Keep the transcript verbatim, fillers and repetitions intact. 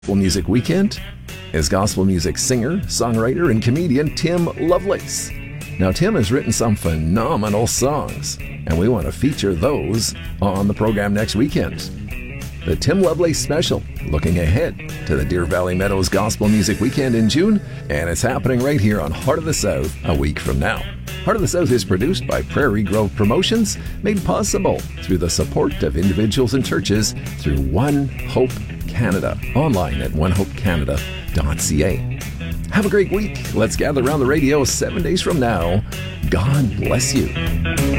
Gospel Music Weekend is gospel music singer, songwriter, and comedian Tim Lovelace. Now, Tim has written some phenomenal songs, and we want to feature those on the program next weekend. The Tim Lovelace Special, looking ahead to the Deer Valley Meadows Gospel Music Weekend in June, and it's happening right here on Heart of the South a week from now. Heart of the South is produced by Prairie Grove Promotions, made possible through the support of individuals and churches through One Hope Canada, online at one hope canada dot c a. Have a great week. Let's gather around the radio seven days from now. God bless you.